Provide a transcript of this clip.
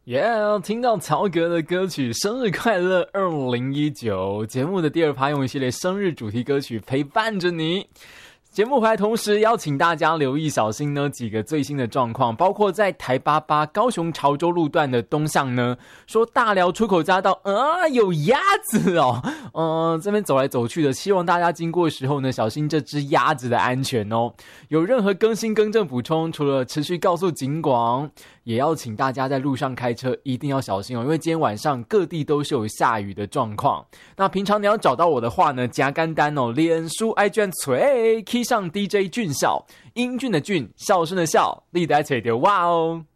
听到曹格的歌曲《生日快乐2019》，节目的第二趴用一系列生日主题歌曲陪伴着你。节目回来同时邀请大家留意小心呢几个最新的状况，包括在台88高雄潮州路段的东向呢，说大寮出口匝道有鸭子哦，这边走来走去的，希望大家经过的时候呢小心这只鸭子的安全哦。有任何更新更正补充，除了持续告诉警广，也要请大家在路上开车一定要小心哦，因为今天晚上各地都是有下雨的状况。那平常你要找到我的话呢，加简单哦，脸书 IG 吹 key 上 DJ 俊孝，英俊的俊，笑声的笑，你得找到我哦。